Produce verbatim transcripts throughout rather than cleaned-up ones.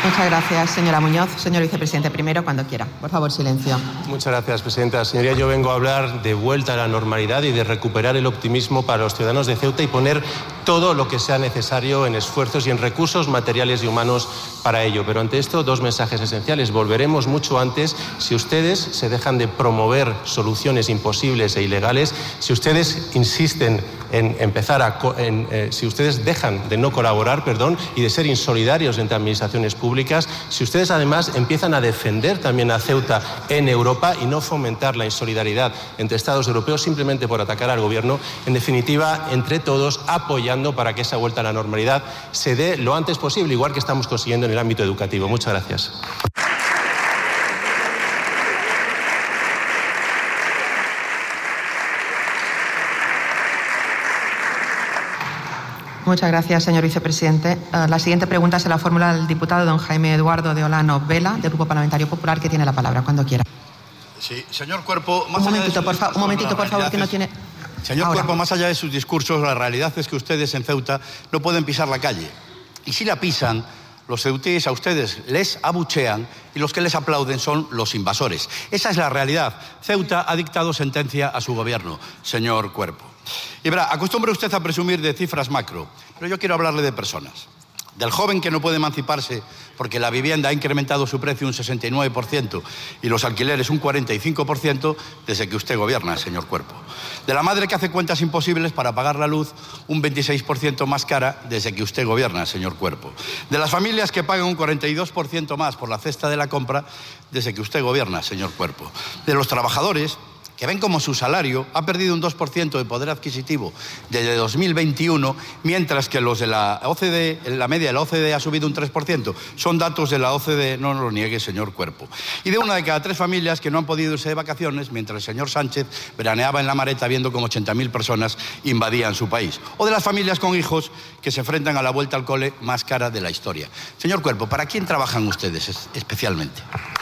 Muchas gracias, señora Muñoz. Señor vicepresidente, primero, cuando quiera. Por favor, silencio. Muchas gracias, presidenta. Señoría, yo vengo a hablar de vuelta a la normalidad y de recuperar el optimismo para los ciudadanos de Ceuta y poner todo lo que sea necesario en esfuerzos y en recursos materiales y humanos para ello. Pero ante esto, dos mensajes esenciales. Volveremos mucho antes si ustedes se dejan de promover soluciones imposibles e ilegales, si ustedes insisten en empezar a... En, eh, si ustedes dejan de no colaborar, perdón, y de ser insolidarios entre administraciones públicas, si ustedes además empiezan a defender también a Ceuta en Europa y no fomentar la insolidaridad entre Estados europeos simplemente por atacar al gobierno, en definitiva, entre todos, apoyando para que esa vuelta a la normalidad se dé lo antes posible, igual que estamos consiguiendo en el ámbito educativo. Muchas gracias. Muchas gracias, señor vicepresidente. Uh, la siguiente pregunta se la formula el diputado don Jaime Eduardo de Olano Vela, del Grupo Parlamentario Popular, que tiene la palabra cuando quiera. Sí, señor Cuerpo... Más un momentito, por, fa un momentito, por favor, que no tiene... Señor Ahora. Cuerpo, más allá de sus discursos, la realidad es que ustedes en Ceuta no pueden pisar la calle. Y si la pisan, los ceutíes a ustedes les abuchean y los que les aplauden son los invasores. Esa es la realidad. Ceuta ha dictado sentencia a su gobierno, señor Cuerpo. Y verá, acostumbra usted a presumir de cifras macro, pero yo quiero hablarle de personas. Del joven que no puede emanciparse porque la vivienda ha incrementado su precio un sesenta y nueve por ciento y los alquileres un cuarenta y cinco por ciento desde que usted gobierna, señor Cuerpo. De la madre que hace cuentas imposibles para pagar la luz un veintiséis por ciento más cara desde que usted gobierna, señor Cuerpo. De las familias que pagan un cuarenta y dos por ciento más por la cesta de la compra desde que usted gobierna, señor Cuerpo. De los trabajadores que ven como su salario ha perdido un dos por ciento de poder adquisitivo desde dos mil veintiuno, mientras que los de la O C D E, la media de la O C D E ha subido un tres por ciento. Son datos de la O C D E, no lo niegue, señor Cuerpo. Y de una de cada tres familias que no han podido irse de vacaciones, mientras el señor Sánchez veraneaba en La Mareta viendo como ochenta mil personas invadían su país. O de las familias con hijos que se enfrentan a la vuelta al cole más cara de la historia. Señor Cuerpo, ¿para quién trabajan ustedes especialmente?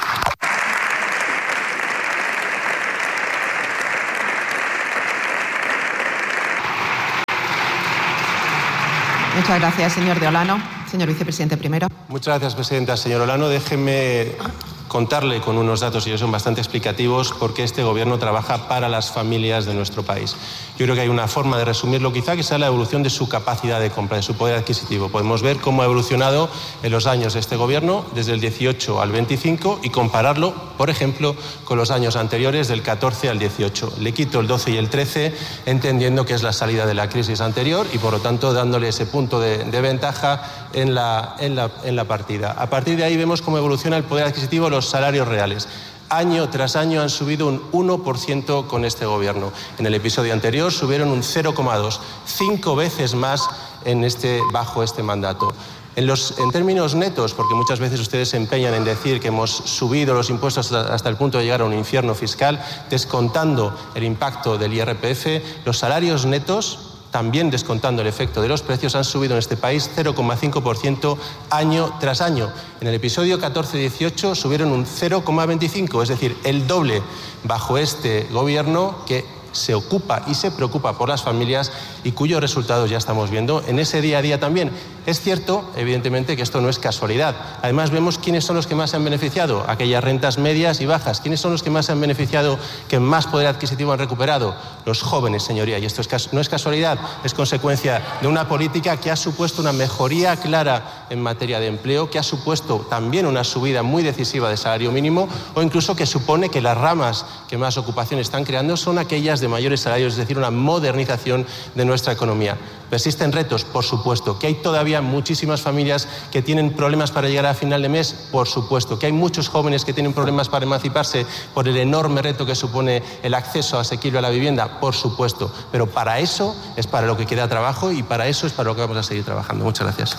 Muchas gracias, señor de Olano. Señor vicepresidente, primero. Muchas gracias, presidenta. Señor Olano, déjeme contarle con unos datos, y ellos son bastante explicativos, por qué este gobierno trabaja para las familias de nuestro país. Yo creo que hay una forma de resumirlo, quizá, que sea la evolución de su capacidad de compra, de su poder adquisitivo. Podemos ver cómo ha evolucionado en los años de este gobierno, desde el dieciocho al veinticinco, y compararlo, por ejemplo, con los años anteriores, del catorce al dieciocho. Le quito el doce y el trece, entendiendo que es la salida de la crisis anterior y, por lo tanto, dándole ese punto de, de ventaja en la, en, la, en la partida. A partir de ahí vemos cómo evoluciona el poder adquisitivo, los salarios reales. Año tras año han subido un uno por ciento con este gobierno. En el episodio anterior subieron un cero coma dos, cinco veces más en este, bajo este mandato. En, los, en términos netos, porque muchas veces ustedes se empeñan en decir que hemos subido los impuestos hasta, hasta el punto de llegar a un infierno fiscal, descontando el impacto del I R P F, los salarios netos, también descontando el efecto de los precios, han subido en este país cero coma cinco por ciento año tras año. En el episodio catorce dieciocho subieron un cero coma veinticinco, es decir, el doble bajo este gobierno que se ocupa y se preocupa por las familias y cuyos resultados ya estamos viendo en ese día a día también. Es cierto, evidentemente, que esto no es casualidad. Además, vemos quiénes son los que más se han beneficiado, aquellas rentas medias y bajas. ¿Quiénes son los que más se han beneficiado, que más poder adquisitivo han recuperado? Los jóvenes, señoría. Y esto es, no es casualidad, es consecuencia de una política que ha supuesto una mejoría clara en materia de empleo, que ha supuesto también una subida muy decisiva del salario mínimo, o incluso que supone que las ramas que más ocupación están creando son aquellas de mayores salarios, es decir, una modernización de nuestra economía. ¿Persisten retos? Por supuesto. ¿Que hay todavía muchísimas familias que tienen problemas para llegar a final de mes? Por supuesto. ¿Que hay muchos jóvenes que tienen problemas para emanciparse por el enorme reto que supone el acceso asequible a la vivienda? Por supuesto. Pero para eso es para lo que queda trabajo y para eso es para lo que vamos a seguir trabajando. Muchas gracias.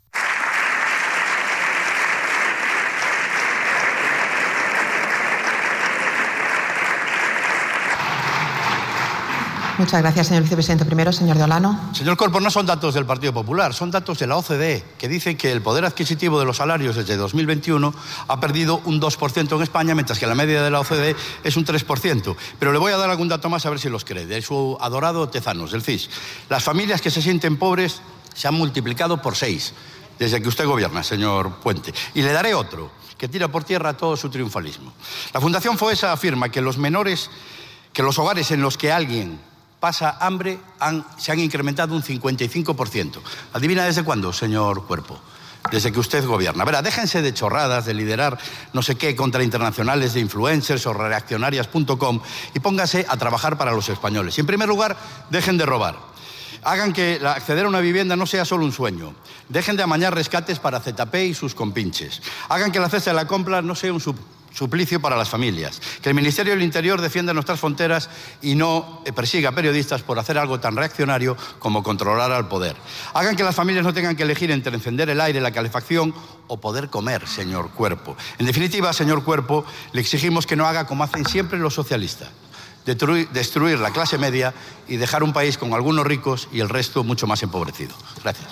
Muchas gracias, señor vicepresidente. Primero, señor de Olano. Señor Cuerpo, no son datos del Partido Popular, son datos de la O C D E, que dicen que el poder adquisitivo de los salarios desde dos mil veintiuno ha perdido un dos por ciento en España, mientras que la media de la O C D E es un tres por ciento. Pero le voy a dar algún dato más a ver si los cree. De su adorado Tezanos, del C I S. Las familias que se sienten pobres se han multiplicado por seis. desde que usted gobierna, señor Puente. Y le daré otro, que tira por tierra todo su triunfalismo. La Fundación Foessa afirma que los menores, que los hogares en los que alguien pasa hambre han, se han incrementado un cincuenta y cinco por ciento. ¿Adivina desde cuándo, señor Cuerpo? Desde que usted gobierna. Verá, déjense de chorradas, de liderar no sé qué contra internacionales de influencers o reaccionarias punto com y póngase a trabajar para los españoles. Y en primer lugar, dejen de robar. Hagan que acceder a una vivienda no sea solo un sueño. Dejen de amañar rescates para Z P y sus compinches. Hagan que la cesta de la compra no sea un sub suplicio para las familias. Que el Ministerio del Interior defienda nuestras fronteras y no eh, persiga a periodistas por hacer algo tan reaccionario como controlar al poder. Hagan que las familias no tengan que elegir entre encender el aire, la calefacción o poder comer, señor Cuerpo. En definitiva, señor Cuerpo, le exigimos que no haga como hacen siempre los socialistas. Destruir, destruir la clase media y dejar un país con algunos ricos y el resto mucho más empobrecido. Gracias.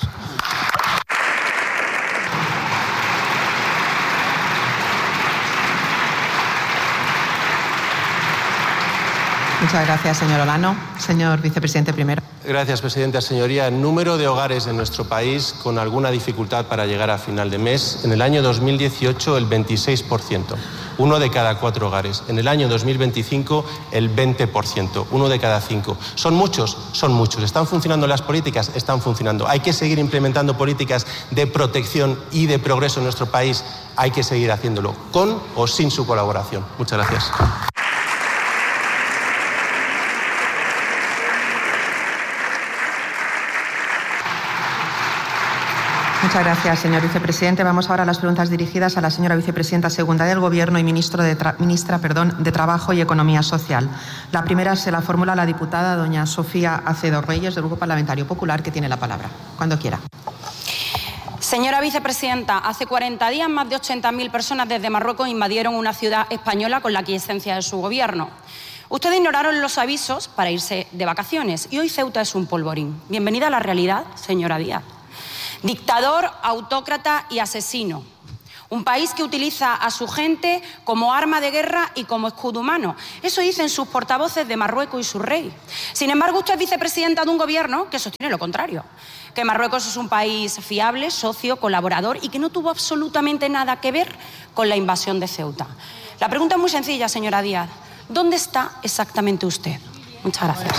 Muchas gracias, señor Olano. Señor vicepresidente primero. Gracias, presidenta. Señoría, el número de hogares en nuestro país con alguna dificultad para llegar a final de mes, en el año dos mil dieciocho el veintiséis por ciento, uno de cada cuatro hogares. En el año dos mil veinticinco el veinte por ciento, uno de cada cinco. ¿Son muchos? Son muchos. ¿Están funcionando las políticas? Están funcionando. ¿Hay que seguir implementando políticas de protección y de progreso en nuestro país? Hay que seguir haciéndolo, con o sin su colaboración. Muchas gracias. Muchas gracias, señor vicepresidente. Vamos ahora a las preguntas dirigidas a la señora vicepresidenta segunda del Gobierno y ministro de tra ministra perdón, de Trabajo y Economía Social. La primera se la formula la diputada doña Sofía Acedo Reyes, del Grupo Parlamentario Popular, que tiene la palabra. Cuando quiera. Señora vicepresidenta, hace cuarenta días más de ochenta mil personas desde Marruecos invadieron una ciudad española con la aquiescencia de su Gobierno. Ustedes ignoraron los avisos para irse de vacaciones y hoy Ceuta es un polvorín. Bienvenida a la realidad, señora Díaz. Dictador, autócrata y asesino. Un país que utiliza a su gente como arma de guerra y como escudo humano. Eso dicen sus portavoces de Marruecos y su rey. Sin embargo, usted es vicepresidenta de un gobierno que sostiene lo contrario. Que Marruecos es un país fiable, socio, colaborador y que no tuvo absolutamente nada que ver con la invasión de Ceuta. La pregunta es muy sencilla, señora Díaz. ¿Dónde está exactamente usted? Muchas gracias.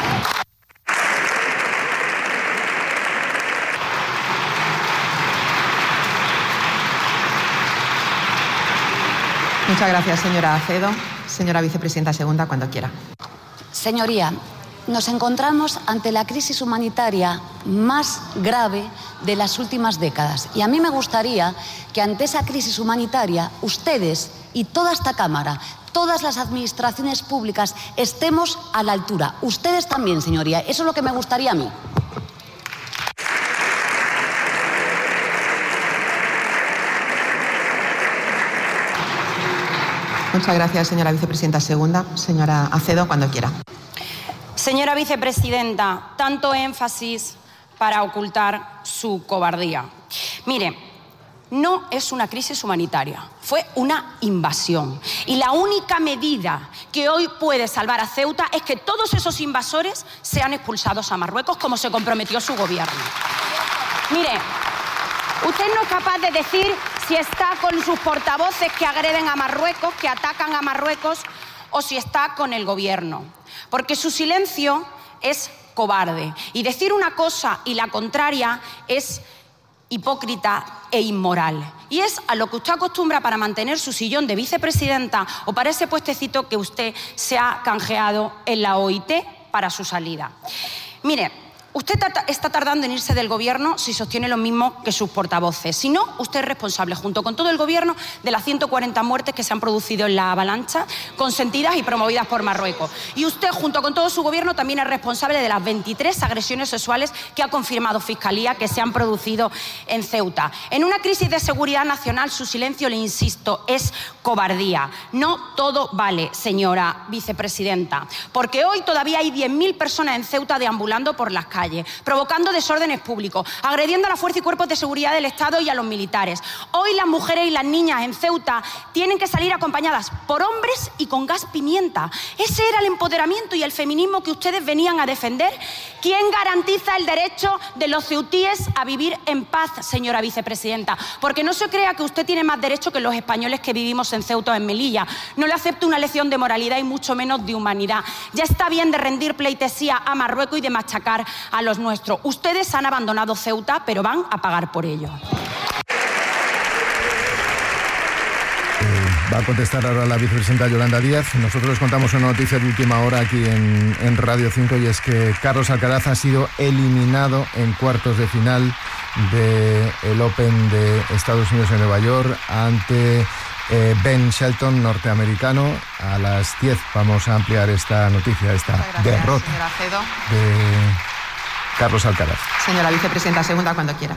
Muchas gracias, señora Acedo. Señora vicepresidenta segunda, cuando quiera. Señoría, nos encontramos ante la crisis humanitaria más grave de las últimas décadas. Y a mí me gustaría que ante esa crisis humanitaria ustedes y toda esta Cámara, todas las administraciones públicas, estemos a la altura. Ustedes también, señoría. Eso es lo que me gustaría a mí. Muchas gracias, señora vicepresidenta segunda. Señora Acedo, cuando quiera. Señora vicepresidenta, tanto énfasis para ocultar su cobardía. Mire, no es una crisis humanitaria, fue una invasión. Y la única medida que hoy puede salvar a Ceuta es que todos esos invasores sean expulsados a Marruecos, como se comprometió su gobierno. Mire, usted no es capaz de decir si está con sus portavoces que agreden a Marruecos, que atacan a Marruecos, o si está con el gobierno. Porque su silencio es cobarde. Y decir una cosa y la contraria es hipócrita e inmoral. Y es a lo que usted acostumbra para mantener su sillón de vicepresidenta o para ese puestecito que usted se ha canjeado en la O I T para su salida. Mire, usted está tardando en irse del gobierno si sostiene lo mismo que sus portavoces. Si no, usted es responsable, junto con todo el gobierno, de las ciento cuarenta muertes que se han producido en la avalancha, consentidas y promovidas por Marruecos. Y usted, junto con todo su gobierno, también es responsable de las veintitrés agresiones sexuales que ha confirmado Fiscalía que se han producido en Ceuta. En una crisis de seguridad nacional, su silencio, le insisto, es cobardía. No todo vale, señora vicepresidenta, porque hoy todavía hay diez mil personas en Ceuta deambulando por las calles. calle, provocando desórdenes públicos, agrediendo a la fuerza y cuerpos de seguridad del Estado y a los militares. Hoy las mujeres y las niñas en Ceuta tienen que salir acompañadas por hombres y con gas pimienta. Ese era el empoderamiento y el feminismo que ustedes venían a defender. ¿Quién garantiza el derecho de los ceutíes a vivir en paz, señora vicepresidenta? Porque no se crea que usted tiene más derecho que los españoles que vivimos en Ceuta o en Melilla. No le acepto una lección de moralidad y mucho menos de humanidad. Ya está bien de rendir pleitesía a Marruecos y de machacar a los nuestros. Ustedes han abandonado Ceuta, pero van a pagar por ello. Va a contestar ahora la vicepresidenta Yolanda Díaz. Nosotros les contamos una noticia de última hora aquí en, en Radio cinco, y es que Carlos Alcaraz ha sido eliminado en cuartos de final del Open de Estados Unidos en Nueva York ante eh, Ben Shelton, norteamericano. A las diez vamos a ampliar esta noticia, esta gracias, derrota de Carlos Alcaraz. Señora vicepresidenta segunda, cuando quiera.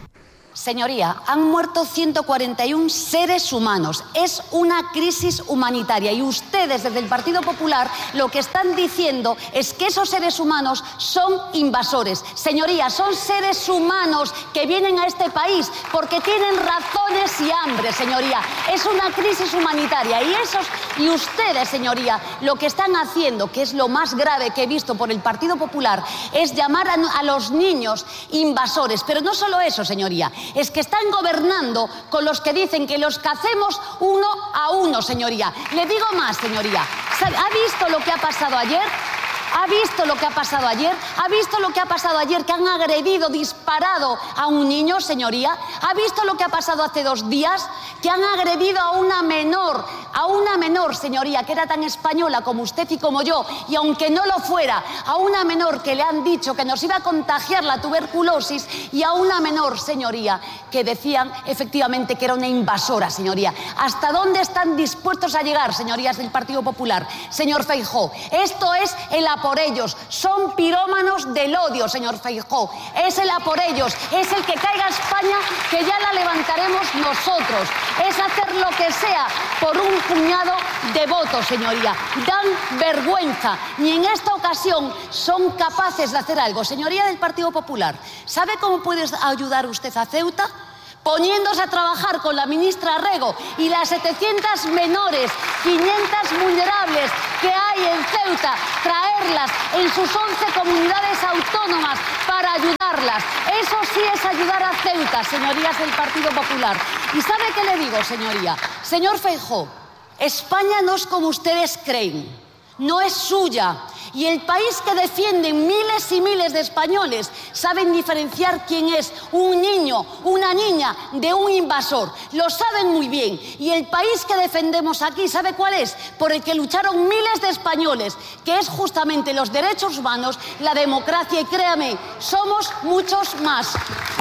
Señoría, han muerto ciento cuarenta y uno seres humanos. Es una crisis humanitaria y ustedes desde el Partido Popular lo que están diciendo es que esos seres humanos son invasores. Señoría, son seres humanos que vienen a este país porque tienen razones y hambre, señoría. Es una crisis humanitaria y esos y ustedes, señoría, lo que están haciendo, que es lo más grave que he visto por el Partido Popular, es llamar a, a los niños invasores. Pero no solo eso, señoría. Es que están gobernando con los que dicen que los cacemos uno a uno, señoría. Le digo más, señoría. ¿Ha visto lo que ha pasado ayer? ¿Ha visto lo que ha pasado ayer? ¿Ha visto lo que ha pasado ayer? Que han agredido, disparado a un niño, señoría. ¿Ha visto lo que ha pasado hace dos días? Que han agredido a una menor, a una menor, señoría, que era tan española como usted y como yo, y aunque no lo fuera, a una menor que le han dicho que nos iba a contagiar la tuberculosis, y a una menor, señoría, que decían efectivamente que era una invasora, señoría. ¿Hasta dónde están dispuestos a llegar, señorías del Partido Popular? Señor Feijóo, esto es el a por ellos. Son pirómanos del odio, señor Feijóo. Es el a por ellos. Es el que caiga España, que ya la levantaremos nosotros. Es hacer lo que sea por un puñado de votos, señoría. Dan vergüenza. Ni en esta ocasión son capaces de hacer algo. Señoría del Partido Popular, ¿sabe cómo puede ayudar usted a Ceuta? Poniéndose a trabajar con la ministra Rego y las setecientas menores, quinientas vulnerables que hay en Ceuta, traerlas en sus once comunidades autónomas para ayudarlas. Eso sí es ayudar a Ceuta, señorías del Partido Popular. ¿Y sabe qué le digo, señoría? Señor Feijóo, España no es como ustedes creen, no es suya. Y el país que defienden miles y miles de españoles saben diferenciar quién es un niño, una niña, de un invasor. Lo saben muy bien. Y el país que defendemos aquí, ¿sabe cuál es? Por el que lucharon miles de españoles, que es justamente los derechos humanos, la democracia. Y créame, somos muchos más.